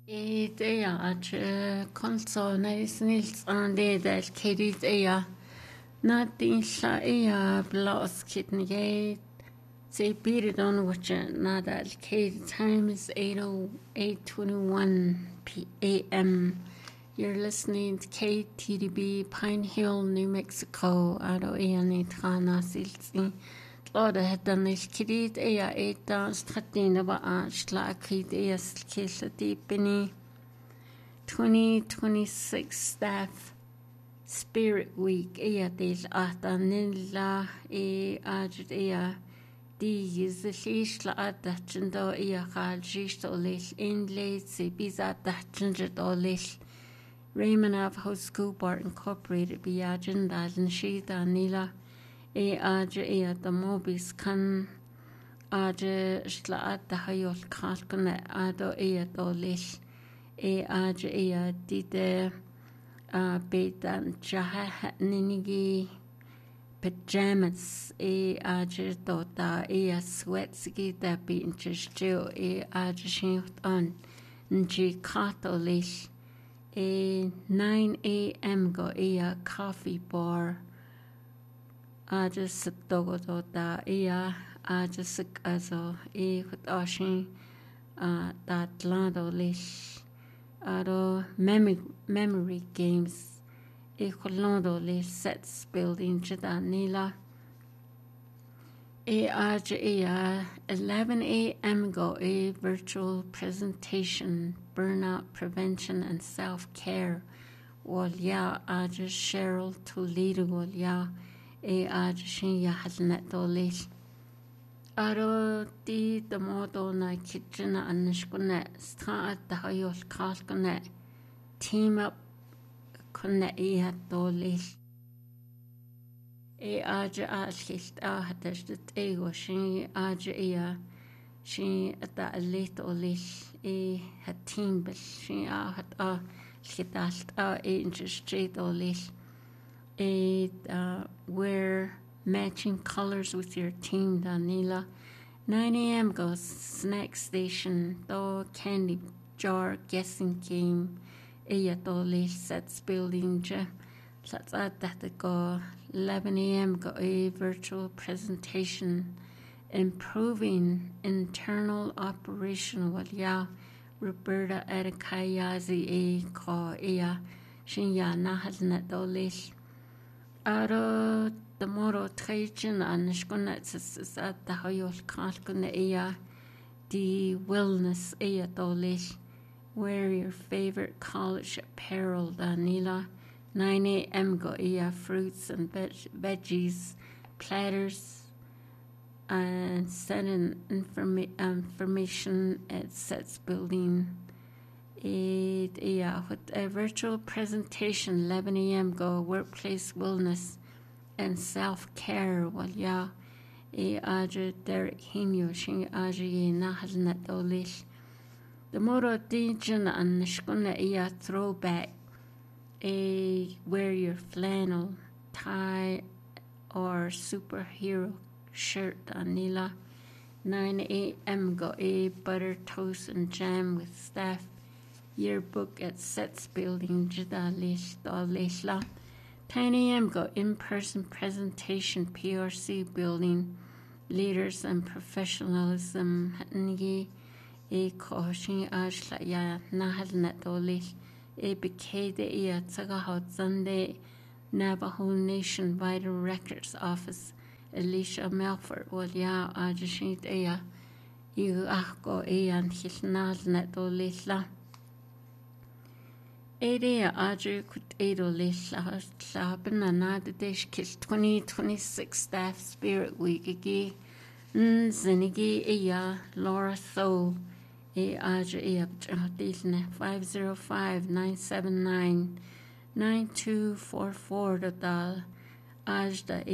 Det er at konsolerne snils og det der kredit er når din er blåskitten jeg say beat it on what now that Kate time is 8:21 p.m. You're listening to KTDB Pine Hill, New Mexico. Ado ni trana silsi. Låda hetan ilkrit eta stratina ba ashla krit skilsa deepini 2026 staff Spirit Week del ata nilla ajud die zliishla adachndo khaljisto lil inlate se biza dachndo lil Raymond House School Bar Incorporated Biajan Dajan Shida Nila Aja the Mobis Kan Aja Shla the Hayol Kalkana Ado Dolil Aja Dide Betan Jaha Ninigi Pajamas Aja Dota Sweatsgi that be interested Aja Shift on Nji Kato Lish 9 a.m. go coffee bar. Aja dogo da aja azo hut that lado lish ado memory games lado lish sets building jada nila aja 11 a.m. go virtual presentation burnout prevention and self-care walya aja Cheryl Toledo walya aja shinya halnet dolish aro the modo na kitchen anishkune stra at the hayol kalkune team up kunne dolish aja alchicht hatestet ego shi aja she at the little lish hat team but she hat gedalt interested lish wear matching colors with your team Danila 9 a.m. goes snack station do candy jar guessing game dolish sets building Let's add that go 11 a.m. go virtual presentation improving internal operation walya Roberta Erikayazi ko shinya nahalna dolish aro the moro trajin anishkuna at the hayol kalkuna the wellness dolish wear your favorite college apparel Danila 9 a.m. go fruits and veggies platters and sending information at sets building with a virtual presentation 11 a.m. go workplace wellness and self-care walya aja Derek Hinyo shing aja nahalna dolish the moro dijan and nishkuna throwback wear your flannel tie or superhero shirt Anila 9 a.m. go butter toast and jam with staff yearbook at sets building jida lish dolishla 10 a.m. go in-person presentation PRC building leaders and professionalism hatngi kohshin ashla ya nahalna dolish Bikade Tagahot Sunday Navajo Nation Vital Records Office Alicia Melford Walya Ajashit you Ahko and Hilnal Neto Lisla Area Adri Kut Edo Lisla Slaben and Dish Kiss 2026 Staff Spirit Week Agi Zinigi Laura Soul Aja 505-979-9244 total Ajda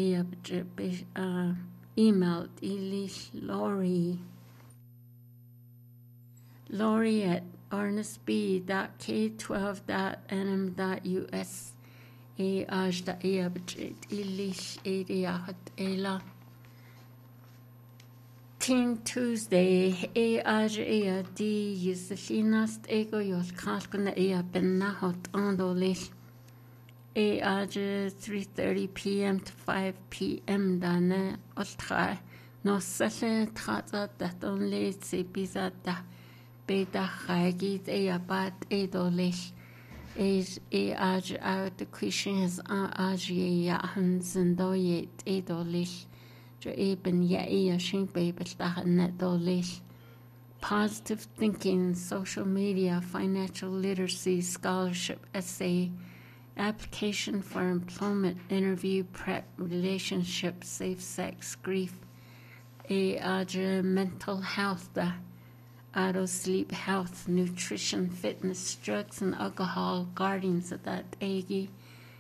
email Elish Lori at ernestb.k12.nm.us Ajda Elish Ela 14 Tuesday, A D is the Linast Ego Yol Kalkuna Ea Benahot Andolish. 3:30 p.m. to 5 p.m. Dane Oltra. No Sale Trata that only Sipizata Beta Hagit Ea Bat Edolish. Is out the Christians are Yahans and Doyet Edolish. Jo eben positive thinking, social media, financial literacy, scholarship, essay, application for employment, interview prep, relationship, safe sex, grief, mental health, auto sleep health, nutrition, fitness, drugs and alcohol, guardians of that egi,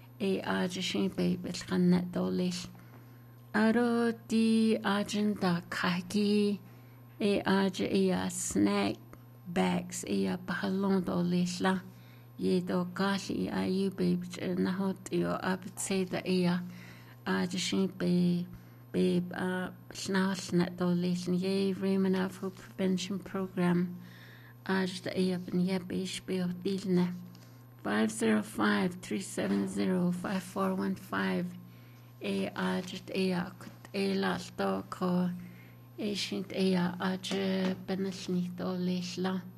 Aro di agenda kaki snack bags bahalon do lisla ye do gali ayu baby nahot yo abtse da ajishin be snarl net do lisn ye remana for prevention program aj da ben ye bish be dilne 505-370-5415 ajit la sto ko Ancient benasnito lesla.